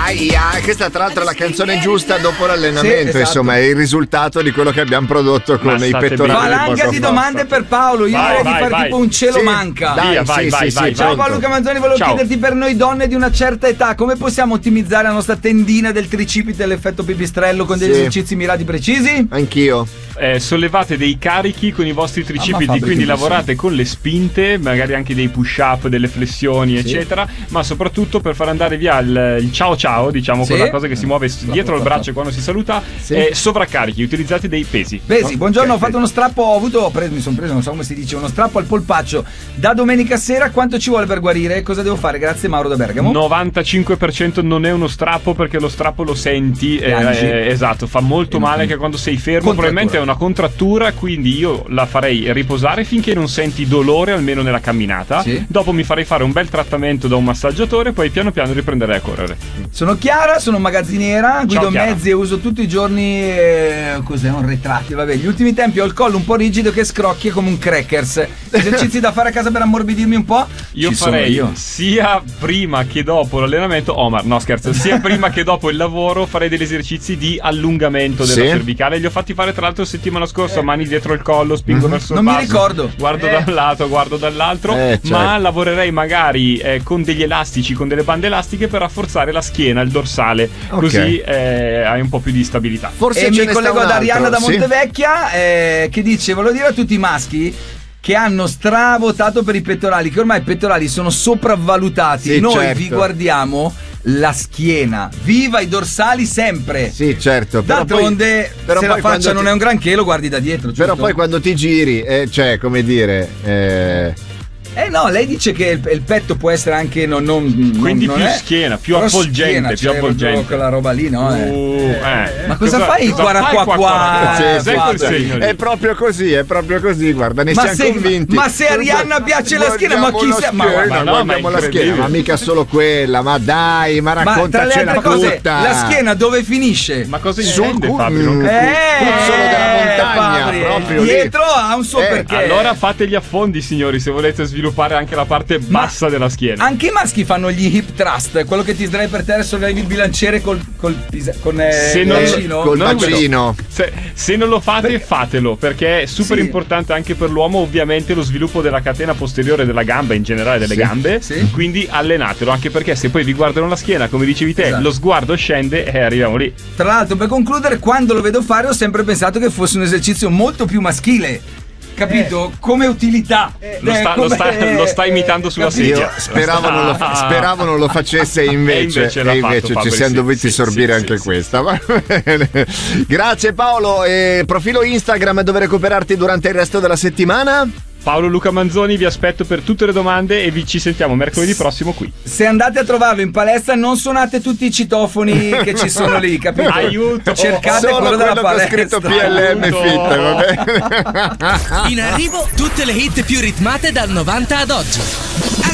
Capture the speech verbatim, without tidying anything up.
Aia, questa tra l'altro è la canzone giusta dopo l'allenamento, Sì, esatto. Insomma, è il risultato di quello che abbiamo prodotto con i pettorali. Valanga di domande per Paolo. Io Vai, vorrei vai, di fare vai. tipo un cielo Sì, manca. dai, Via, vai, sì, vai, sì, vai, sì, Ciao pronto. Paolo Luca Manzoni, volevo Ciao. chiederti per noi donne di una certa età come possiamo ottimizzare la nostra tendina del tricipite e l'effetto pipistrello con degli Sì. esercizi mirati precisi? Anch'io. Eh, sollevate dei carichi con i vostri tricipiti, Fabri, quindi che lavorate con le spinte, magari anche dei push up, delle flessioni, eccetera, ma soprattutto per far andare via il, il ciao ciao, diciamo, Sì. quella cosa che si muove dietro al braccio quando si saluta, Sì. eh, sovraccarichi, utilizzate dei pesi. Pesi, No? buongiorno, Ok, ho fatto uno strappo, ho avuto, ho preso, mi sono preso, non so come si dice, uno strappo al polpaccio da domenica sera, quanto ci vuole per guarire? Cosa devo fare? Grazie Mauro da Bergamo. novantacinque per cento non è uno strappo, perché lo strappo lo senti, eh, Piangi. eh, esatto, fa molto male che quando sei fermo, Contrattura. probabilmente è una contrattura, quindi io la farei riposare finché non senti dolore, almeno nella camminata. Sì. Dopo mi farei fare un bel trattamento da un massaggiatore, poi piano piano riprenderei a correre. Sono Chiara, sono magazziniera, guido Chiara. mezzi e uso tutti i giorni eh, cos'è un retrattile, vabbè, gli ultimi tempi ho il collo un po' rigido che scrocchia come un crackers. Esercizi da fare a casa per ammorbidirmi un po'? Io Ci sono farei io. sia prima che dopo l'allenamento, Omar, no scherzo, sia prima che dopo il lavoro farei degli esercizi di allungamento della Sì. cervicale. Li ho fatti fare tra l'altro settimana scorsa, mani dietro il collo, spingo verso Non il mi basso, ricordo. guardo Eh. da un lato, guardo dall'altro, Eh, certo. ma lavorerei magari eh, con degli elastici, con delle bande elastiche per rafforzare la schiena, il dorsale, Ok. così eh, hai un po' più di stabilità. Forse E ce mi ne sta collego un ad Arianna da altro, sì. Montevecchia eh, che dice: volevo dire a tutti i maschi che hanno stravotato per i pettorali, che ormai i pettorali sono sopravvalutati. Sì, Noi certo. vi guardiamo la schiena, viva i dorsali sempre. Sì, certo. però D'altronde, poi- però se poi la faccia quando non ti- è un granché, lo guardi da dietro. Però giusto? poi quando ti giri, eh, cioè, come dire, eh, Eh no, lei dice che il, il petto può essere anche non, non, Quindi non più è- schiena, più però avvolgente, schiena, più cioè, proprio avvolgente. quella roba lì, no? Eh. Uh, eh. Ma cosa fai qua, qua, qua, qua? Sì, Eh, sai quel guarda. segno lì? è proprio così, è proprio così, guarda, ne Ma siamo se, convinti. ma se Arianna piace la schiena, ma chi Guardiamo sa? la Ma schiena, guarda, no, ma è guardiamo la incredibile. schiena, ma mica solo quella, ma dai, ma ma tra le raccontacela altre cose, tutta. la schiena dove finisce? Ma cosa Sul intende cu- Fabio? Non mm, capisco. Eh, cuzzolo della montagna, Fabri, proprio lì. dietro ha un suo Eh, perché. Allora fate gli affondi, signori, se volete sviluppare anche la parte bassa della schiena. Anche i maschi fanno gli hip thrust, quello che ti sdrai per terra e sollevi il bilanciere col, col, pisa- con eh, Se il non- bacino. Col Non è quello. bacino. Se, se non lo fate, fatelo, perché è super Sì. importante anche per l'uomo, ovviamente, lo sviluppo della catena posteriore della gamba, in generale delle Sì. gambe. Sì. Quindi allenatelo, anche perché se poi vi guardano la schiena, come dicevi te, Esatto. lo sguardo scende e arriviamo lì. Tra l'altro, per concludere, quando lo vedo fare ho sempre pensato che fosse un esercizio molto più maschile. Capito? Come utilità. Lo Eh, sta, lo come- sta- lo sta imitando sulla capito? sedia. Io speravo non, lo fa- speravo non lo facesse e invece, E invece l'ha e fatto, invece ci Fabri, siamo sì, dovuti sì, sorbire sì, anche sì, questa. Va bene. Grazie Paolo. E profilo Instagram dove recuperarti durante il resto della settimana? Paolo Luca Manzoni, vi aspetto per tutte le domande e vi ci sentiamo mercoledì prossimo qui. Se andate a trovarlo in palestra, non suonate tutti i citofoni che ci sono lì, capito? Aiuto! Cercate Solo quello della quello che ho palestra. scritto P L M Aiuto. Fit, va bene? In arrivo tutte le hit più ritmate dal novanta ad oggi.